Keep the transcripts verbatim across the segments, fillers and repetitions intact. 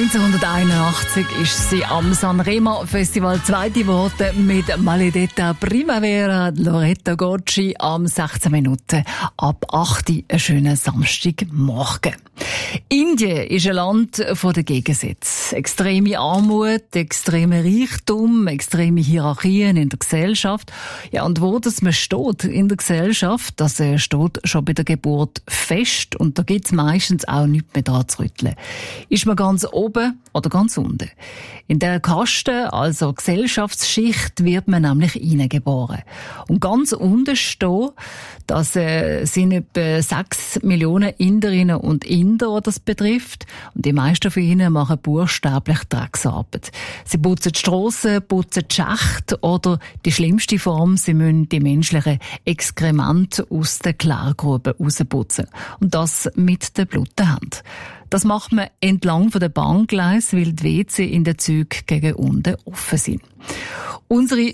neunzehnhunderteinundachtzig ist sie am Sanremo Festival zweite Worte mit Maledetta Primavera, Loretta Gocci am sechzehn Minuten ab acht Uhr, einen schönen Samstagmorgen. Indien ist ein Land der Gegensätze. Extreme Armut, extreme Reichtum, extreme Hierarchien in der Gesellschaft. Ja, und wo das man steht in der Gesellschaft, das steht schon bei der Geburt fest und da gibt's meistens auch nichts mehr dran zu rütteln. Ist man ganz oben oder ganz unten? In der Kaste, also Gesellschaftsschicht, wird man nämlich hineingeboren. Und ganz unten steht, das äh, sind etwa sechs Millionen Inderinnen und Inder, die das betrifft. Und die meisten von ihnen machen buchstäblich Drecksarbeit. Sie putzen die Strassen, putzen die Schächte oder die schlimmste Form, sie müssen die menschlichen Exkremente aus den Klärgruben rausputzen. Und das mit der blutigen Hand. Das macht man entlang von der Bahngleise, weil die W C in den Zügen gegen unten offen sind. Unsere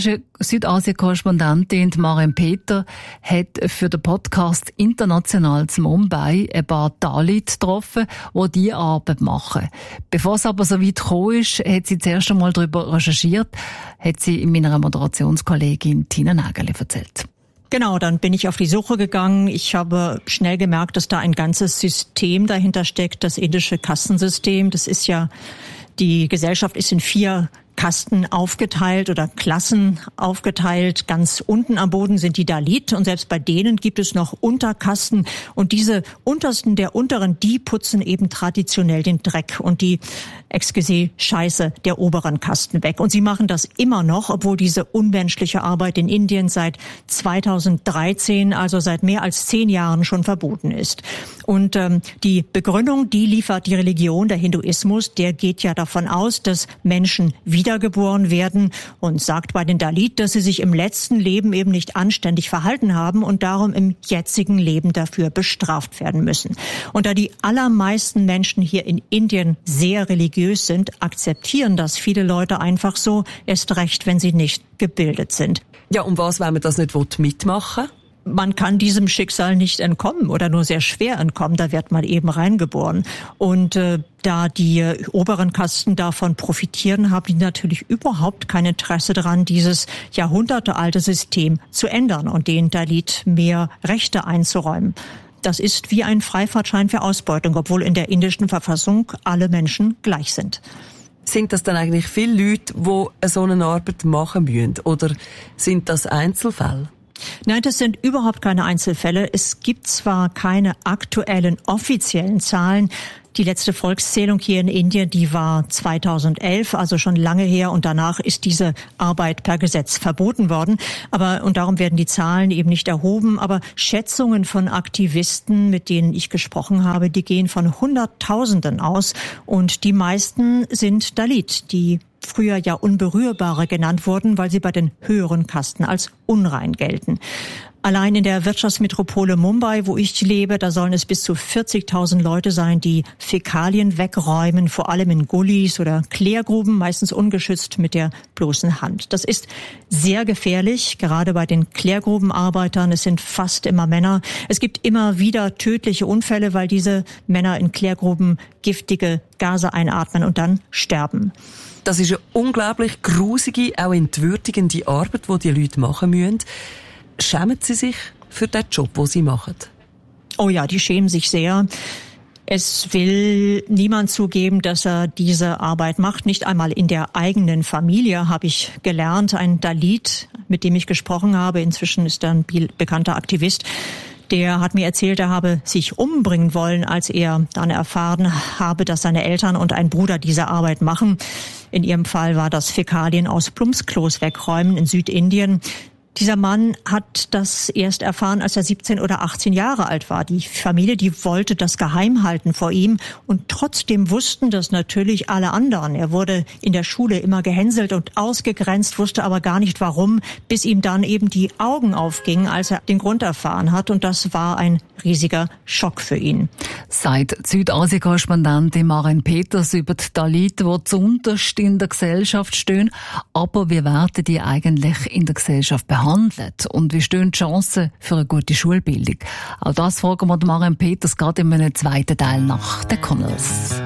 Südasien-Korrespondentin Maren Peter hat für den Podcast international zu Mumbai ein paar Dalit getroffen, die diese Arbeit machen. Bevor es aber so weit gekommen ist, hat sie zuerst einmal darüber recherchiert, hat sie meiner Moderationskollegin Tina Nägeli erzählt. Genau, dann bin ich auf die Suche gegangen. Ich habe schnell gemerkt, dass da ein ganzes System dahinter steckt, das indische Kastensystem. Das ist ja, die Gesellschaft ist in vier Kasten aufgeteilt oder Klassen aufgeteilt. Ganz unten am Boden sind die Dalit und selbst bei denen gibt es noch Unterkasten. Und diese untersten der unteren, die putzen eben traditionell den Dreck und die excusez, Scheiße der oberen Kasten weg. Und sie machen das immer noch, obwohl diese unmenschliche Arbeit in Indien seit zweitausenddreizehn, also seit mehr als zehn Jahren schon verboten ist. Und ähm, die Begründung, die liefert die Religion, der Hinduismus, der geht ja davon aus, dass Menschen wiedergeboren werden und sagt bei den Dalit, dass sie sich im letzten Leben eben nicht anständig verhalten haben und darum im jetzigen Leben dafür bestraft werden müssen. Und da die allermeisten Menschen hier in Indien sehr religiös sind, akzeptieren das viele Leute einfach so, erst recht, wenn sie nicht gebildet sind. Ja, und was, wenn man das nicht mitmachen will? Man kann diesem Schicksal nicht entkommen oder nur sehr schwer entkommen, da wird man eben reingeboren. Und äh, da die äh, oberen Kasten davon profitieren, haben die natürlich überhaupt kein Interesse daran, dieses jahrhundertealte System zu ändern und den Dalit mehr Rechte einzuräumen. Das ist wie ein Freifahrtschein für Ausbeutung, obwohl in der indischen Verfassung alle Menschen gleich sind. Sind das dann eigentlich viele Leute, die so eine Arbeit machen müssen? Oder sind das Einzelfälle? Nein, das sind überhaupt keine Einzelfälle. Es gibt zwar keine aktuellen offiziellen Zahlen. Die letzte Volkszählung hier in Indien, die war zweitausendelf, also schon lange her, und danach ist diese Arbeit per Gesetz verboten worden. Aber, und darum werden die Zahlen eben nicht erhoben, aber Schätzungen von Aktivisten, mit denen ich gesprochen habe, die gehen von Hunderttausenden aus, und die meisten sind Dalit, die früher ja Unberührbare genannt wurden, weil sie bei den höheren Kasten als unrein gelten. Allein in der Wirtschaftsmetropole Mumbai, wo ich lebe, da sollen es bis zu vierzigtausend Leute sein, die Fäkalien wegräumen, vor allem in Gullis oder Klärgruben, meistens ungeschützt mit der bloßen Hand. Das ist sehr gefährlich, gerade bei den Klärgrubenarbeitern. Es sind fast immer Männer. Es gibt immer wieder tödliche Unfälle, weil diese Männer in Klärgruben giftige Gase einatmen und dann sterben. Das ist eine unglaublich grusige, auch entwürdigende Arbeit, die die Leute machen müssen. Schämen Sie sich für den Job, den Sie machen? Oh ja, die schämen sich sehr. Es will niemand zugeben, dass er diese Arbeit macht. Nicht einmal in der eigenen Familie, habe ich gelernt. Ein Dalit, mit dem ich gesprochen habe, inzwischen ist er ein bekannter Aktivist, der hat mir erzählt, er habe sich umbringen wollen, als er dann erfahren habe, dass seine Eltern und ein Bruder diese Arbeit machen. In ihrem Fall war das Fäkalien aus Plumpsklos wegräumen in Südindien. Dieser Mann hat das erst erfahren, als er siebzehn oder achtzehn Jahre alt war. Die Familie, die wollte das geheim halten vor ihm, und trotzdem wussten das natürlich alle anderen. Er wurde in der Schule immer gehänselt und ausgegrenzt, wusste aber gar nicht warum, bis ihm dann eben die Augen aufgingen, als er den Grund erfahren hat, und das war ein riesiger Schock für ihn. Seit Südasien-Korrespondentin Maren Peters über die Dalit, die zuunterst in der Gesellschaft stehen. Aber wie werden die eigentlich in der Gesellschaft behandelt? Und wie stehen die Chancen für eine gute Schulbildung? Auch das fragen wir Maren Peters gerade in einem zweiten Teil nach den Connells.